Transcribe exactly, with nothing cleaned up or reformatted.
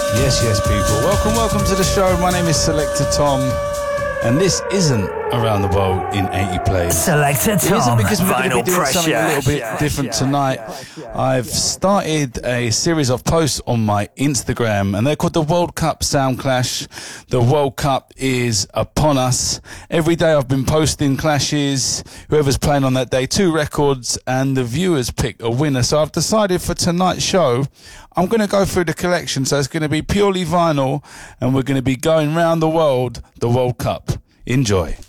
Yes, yes, people. Welcome, welcome to the show. My name is Selector Tom, and this isn't Around the World in eighty Plays. Selector Tom, it isn't because we're going to be doing pressure. something a little bit yeah, different yeah, tonight. Yeah, yeah. I've started a series of posts on my Instagram, and they're called the World Cup Sound Clash. The World Cup is upon us. Every day I've been posting clashes, whoever's playing on that day, two records, and the viewers pick a winner. So I've decided for tonight's show, I'm going to go through the collection. So it's going to be purely vinyl, and we're going to be going round the world, the World Cup. Enjoy.